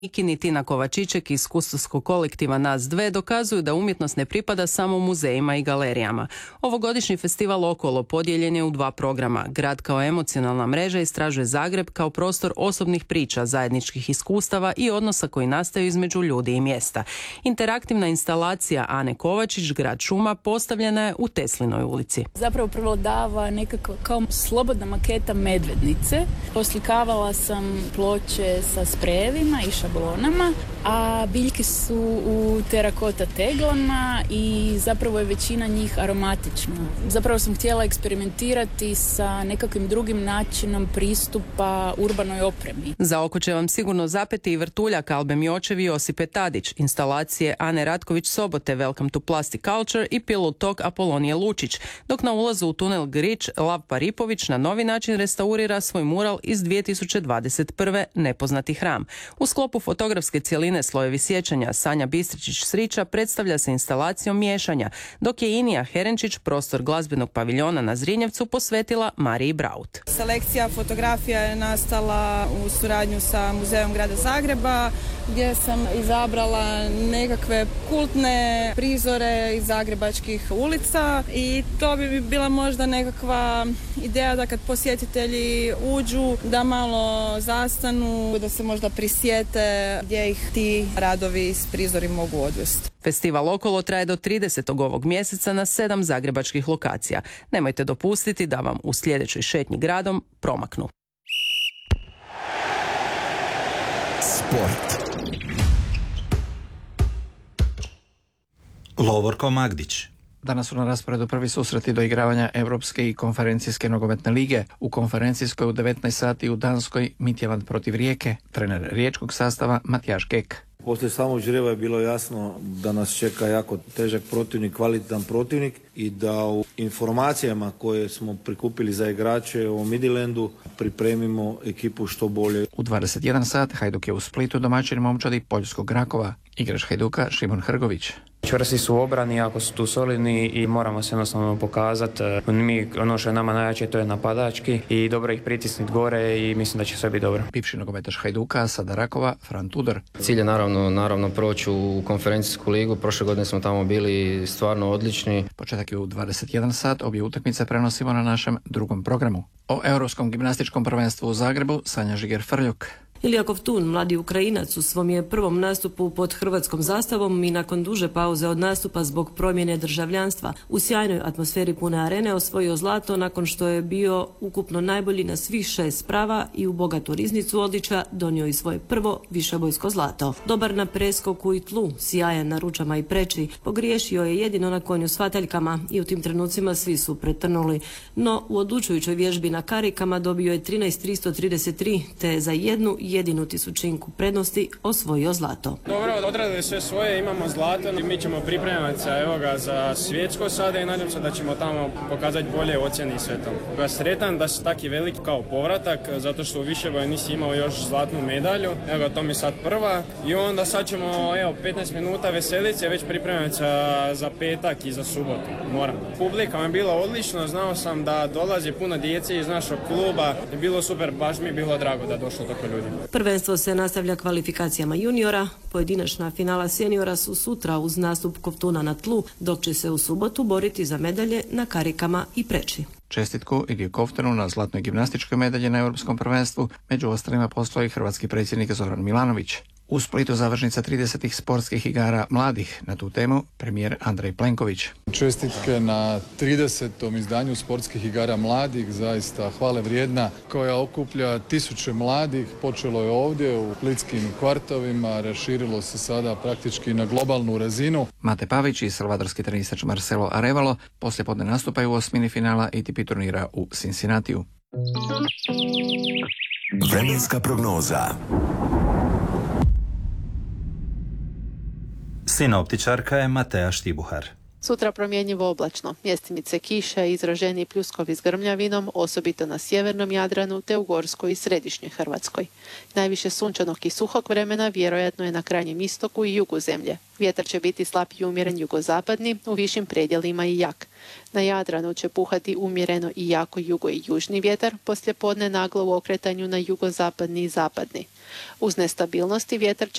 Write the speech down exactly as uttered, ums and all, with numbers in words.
Iki ni Tina Kovačiček iz kustoskog kolektiva Nas dve dokazuju da umjetnost ne pripada samo muzejima i galerijama. Ovogodišnji festival Okolo podijeljen je u dva programa. Grad kao emocionalna mreža istražuje Zagreb kao prostor osobnih priča, zajedničkih iskustava i odnosa koji nastaju između ljudi i mjesta. Interaktivna instalacija Ane Kovačić, Grad šuma, postavljena je u Teslinoj ulici. Zapravo prevladava nekako kao slobodna maketa Medvednice. Poslikavala sam ploče sa sprejevima i šablonama, a biljke su u terakota teglama i zapravo je većina njih aromatična. Zapravo sam htjela eksperimentirati sa nekakvim drugim načinom pristupa urbanoj opremi. Za oko će vam sigurno zapeti i vrtuljak Albe Miočevi i Josipe Tadić, instalacije Ane Ratković-Sobote Welcome to Plastic Culture i Pillow Talk Apolonije Lučić, dok na ulazu u tunel Grič Lav Paripović na novi način restaurira svoj mural iz dvije tisuće dvadeset prve Nepoznati hram. U sklopu fotografske cjeline Slojevi sjećanja Sanja Bistričić-Srića predstavlja se instalacijom miješanja, dok je Inija Herenčić prostor glazbenog paviljona na Zrinjevcu posvetila Mariji Braut. Selekcija fotografija je nastala u suradnju sa Muzejom Grada Zagreba, gdje sam izabrala nekakve kultne prizore iz zagrebačkih ulica i to bi bila možda nekakva ideja da kad posjetitelji uđu da malo zastanu, da se možda prisjete gdje ih ti radovi s prizori mogu odvesti. Festival Okolo traje do tridesetog ovog mjeseca na sedam zagrebačkih lokacija. Nemojte dopustiti da vam u sljedećoj šetnji gradom promaknu. Sport. Lovorko Magdić. Danas su na rasporedu prvi susreti do igravanja Europske i konferencijske nogometne lige. U konferencijskoj u devetnaest sati u Danskoj Midtjylland protiv Rijeke, trener riječkog sastava Matijaš Kek. Poslije samog žreba je bilo jasno da nas čeka jako težak protivnik, kvalitetan protivnik i da u informacijama koje smo prikupili za igrače u Midtjyllandu pripremimo ekipu što bolje. U dvadeset jedan sat Hajduk je u Splitu domaćin momčadi poljskog Rakova. Igrač Hajduka Šimon Hrgović. Čvrsti su u obrani, jako su tu solidni i moramo se jednostavno pokazati. Mi, ono što je nama najjače, to je napadački i dobro ih pritisniti gore i mislim da će sve biti dobro. Bivši nogometaš Hajduka, sada Rakova, Fran Tudor. Cilj je naravno, naravno proći u konferencijsku ligu. Prošle godine smo tamo bili stvarno odlični. Početak je u dvadeset jedan sat, obje utakmice prenosimo na našem drugom programu. O Europskom gimnastičkom prvenstvu u Zagrebu Sanja Žiger-Frljuk. Ilija Kovtun, mladi Ukrajinac, u svom je prvom nastupu pod hrvatskom zastavom i nakon duže pauze od nastupa zbog promjene državljanstva u sjajnoj atmosferi pune arene osvojio zlato nakon što je bio ukupno najbolji na svih šest sprava i u bogatu riznicu odličja donio i svoje prvo višebojsko zlato. Dobar na preskoku i tlu, sjajan na ručama i preči, pogriješio je jedino na konju s vataljkama i u tim trenucima svi su pretrnuli. No u odlučujućoj vježbi na karikama dobio je trinaest tristo trideset tri te za jednu jedinu tisućinku prednosti osvojio zlato. Dobro, odradili sve svoje, imamo zlato i mi ćemo pripremati se evo ga za svjetsko sada i nadam se da ćemo tamo pokazati bolje ocjene i sve to. Ja sretan da su taki veliki kao povratak, zato što u višeboju nisi imao još zlatnu medalju, evo ga, to mi sad prva i onda sad ćemo evo petnaest minuta veseliti se, već pripremati za, za petak i za subotu. Moram. Publika mi je bila odlična, znao sam da dolazi puno djece iz našeg kluba, je bilo super, baš mi je bilo drago da došlo toliko ljudi. Prvenstvo se nastavlja kvalifikacijama juniora, pojedinačna finala seniora su sutra uz nastup Kovtuna na tlu, dok će se u subotu boriti za medalje na karikama i preči. Čestitku Iliju Kovtunu na zlatnoj gimnastičkoj medalji na Europskom prvenstvu, među ostalima postoji hrvatski predsjednik Zoran Milanović. U Splitu završnica tridesetih sportskih igara mladih. Na tu temu premijer Andrej Plenković. Čestitke na tridesetom izdanju sportskih igara mladih, zaista hvale vrijedna, koja okuplja tisuće mladih. Počelo je ovdje u splitskim kvartovima, raširilo se sada praktički na globalnu razinu. Mate Pavić i salvadorski tenisač Marcelo Arevalo poslijepodne nastupaju u osmini finala A T P turnira u Cincinnatiju. Vremenska prognoza. Sinoptičarka je Matea Štibuhar. Sutra promjenjivo oblačno, mjestimice kiša i izraženi pljuskovi s grmljavinom, osobito na sjevernom Jadranu te u Gorskoj i središnjoj Hrvatskoj. Najviše sunčanog i suhog vremena vjerojatno je na krajnjem istoku i jugu zemlje. Vjetar će biti slab i umjeren jugozapadni, u višim predjelima i jak. Na Jadranu će puhati umjereno i jako jugo i južni vjetar, poslijepodne naglo u okretanju na jugozapadni i zapadni. Uz nestabilnosti vjetar će